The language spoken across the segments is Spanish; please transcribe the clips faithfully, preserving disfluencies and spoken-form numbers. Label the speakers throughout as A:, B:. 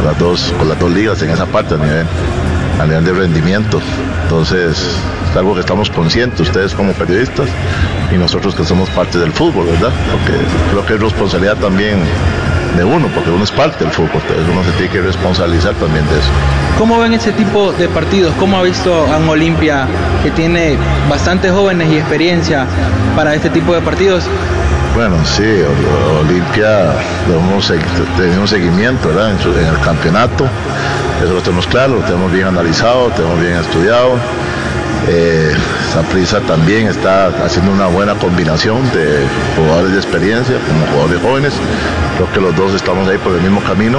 A: las dos, con las dos ligas en esa parte a nivel, a nivel de rendimiento. Entonces es algo que estamos conscientes, ustedes como periodistas y nosotros que somos parte del fútbol, ¿verdad? Porque creo que es responsabilidad también de uno, porque uno es parte del fútbol, entonces uno se tiene que responsabilizar también de eso.
B: ¿Cómo ven ese tipo de partidos? ¿Cómo ha visto a un Olimpia que tiene bastantes jóvenes y experiencia para este tipo de partidos?
A: Bueno, sí, Olimpia hemos tenido un seguimiento, ¿verdad? En, su, en el campeonato, eso lo tenemos claro, lo tenemos bien analizado, lo tenemos bien estudiado. Eh, Saprissa también está haciendo una buena combinación de jugadores de experiencia como jugadores jóvenes. Creo que los dos estamos ahí por el mismo camino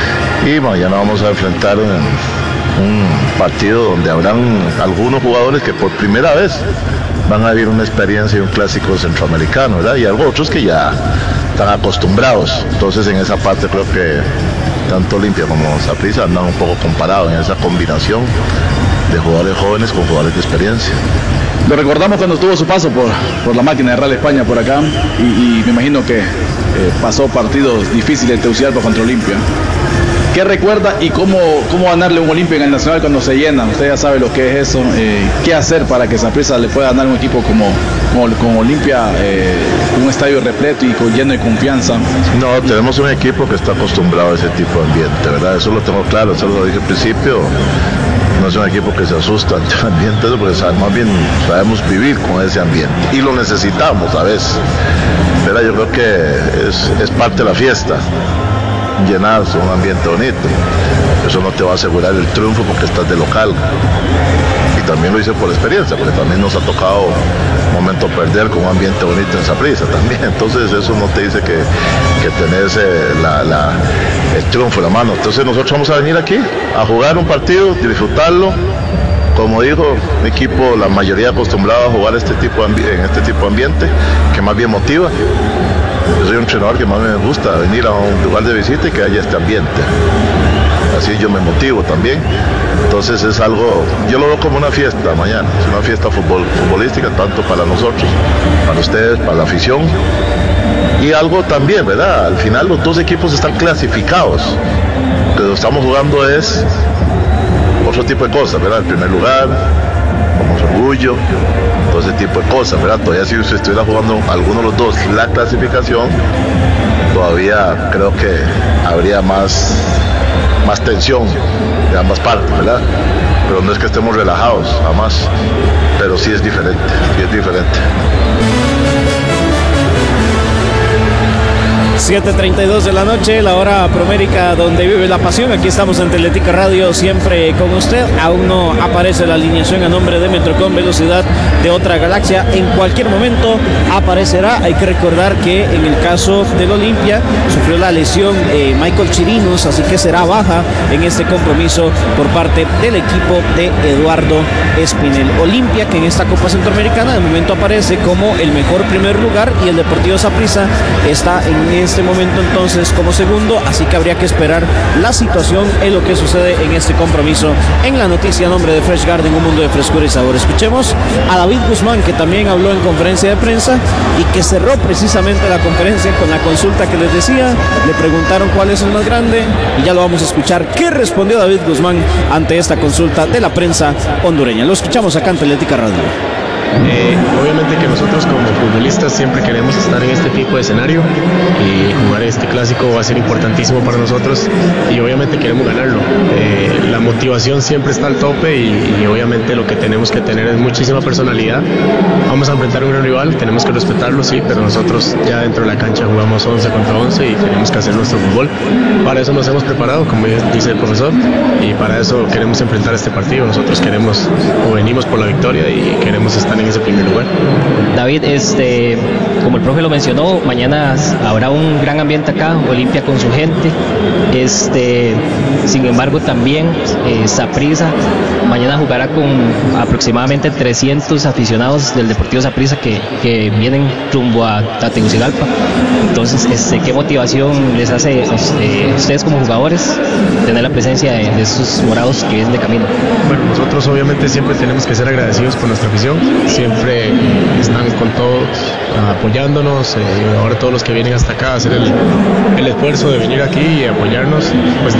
A: y mañana vamos a enfrentar un, un partido donde habrán algunos jugadores que por primera vez van a vivir una experiencia y un clásico centroamericano, ¿verdad? Y algo otros que ya están acostumbrados. Entonces en esa parte creo que tanto Olimpia como Saprissa andan un poco comparados en esa combinación de jugadores jóvenes con jugadores de experiencia.
C: Lo recordamos cuando tuvo su paso por, por la máquina de Real España por acá y, y me imagino que eh, pasó partidos difíciles de Tegucigalpa contra Olimpia. ¿Qué recuerda y cómo, cómo ganarle un Olimpia en el Nacional cuando se llena? Usted ya sabe lo que es eso. Eh, ¿Qué hacer para que Saprissa le pueda ganar un equipo como, como, como Olimpia, eh, un estadio repleto y con, lleno de confianza?
A: No, tenemos un equipo que está acostumbrado a ese tipo de ambiente, ¿verdad? Eso lo tengo claro, eso lo dije al principio. No es un equipo que se asusta ante el ambiente, porque más bien sabemos vivir con ese ambiente y lo necesitamos a veces. Pero yo creo que es, es parte de la fiesta, llenarse un ambiente bonito. Eso no te va a asegurar el triunfo porque estás de local. Y también lo hice por experiencia, porque también nos ha tocado un momento perder con un ambiente bonito en Saprissa también. Entonces eso no te dice que, que tenés eh, la, la, el triunfo en la mano. Entonces nosotros vamos a venir aquí a jugar un partido, disfrutarlo. Como dijo mi equipo, la mayoría acostumbrado a jugar este tipo de en este tipo de ambiente, que más bien motiva. Yo soy un entrenador que más me gusta venir a un lugar de visita y que haya este ambiente. Así yo me motivo también. Entonces es algo, yo lo veo como una fiesta mañana, es una fiesta futbol, futbolística, tanto para nosotros, para ustedes, para la afición. Y algo también, ¿verdad? Al final los dos equipos están clasificados. Lo que estamos jugando es otro tipo de cosas, ¿verdad? El primer lugar, como orgullo, todo ese tipo de cosas, ¿verdad? Todavía si se estuviera jugando alguno de los dos la clasificación, todavía creo que habría más, más tensión de ambas partes, ¿verdad? Pero no es que estemos relajados, jamás, pero sí es diferente, sí es diferente.
D: siete treinta y dos de la noche, la hora promérica donde vive la pasión. Aquí estamos en Teletica Radio, siempre con usted. Aún no aparece la alineación a nombre de Metrocom Velocidad de otra galaxia. En cualquier momento aparecerá. Hay que recordar que en el caso del Olimpia sufrió la lesión eh, Michael Chirinos, así que será baja en este compromiso por parte del equipo de Eduardo Espinel. Olimpia, que en esta Copa Centroamericana de momento aparece como el mejor primer lugar, y el Deportivo Saprissa está en este momento entonces como segundo, así que habría que esperar la situación en lo que sucede en este compromiso. En la noticia a nombre de Fresh Garden, un mundo de frescura y sabor, escuchemos a David Guzmán, que también habló en conferencia de prensa y que cerró precisamente la conferencia con la consulta que les decía. Le preguntaron cuál es el más grande y ya lo vamos a escuchar qué respondió David Guzmán ante esta consulta de la prensa hondureña. Lo escuchamos acá en Teletica Radio.
E: Eh, obviamente que nosotros como futbolistas siempre queremos estar en este tipo de escenario y jugar este clásico va a ser importantísimo para nosotros y obviamente queremos ganarlo. Eh, la motivación siempre está al tope y, y obviamente lo que tenemos que tener es muchísima personalidad. Vamos a enfrentar a un gran rival, tenemos que respetarlo, sí, pero nosotros ya dentro de la cancha jugamos once contra once y tenemos que hacer nuestro fútbol. Para eso nos hemos preparado, como dice el profesor, y para eso queremos enfrentar este partido. Nosotros queremos o venimos por la victoria y queremos estar en ese primer lugar.
F: David, este, como el profe lo mencionó, mañana habrá un gran ambiente acá, Olimpia con su gente. Este, sin embargo, también eh, Saprissa mañana jugará con aproximadamente trescientos aficionados del Deportivo Saprissa que, que vienen rumbo a, a Tegucigalpa. Entonces, este, ¿qué motivación les hace a eh, ustedes como jugadores tener la presencia de, de esos morados que vienen de camino?
E: Bueno, nosotros obviamente siempre tenemos que ser agradecidos por nuestra afición. Siempre están con todos apoyándonos, eh, ahora todos los que vienen hasta acá a hacer el, el esfuerzo de venir aquí y apoyarnos, pues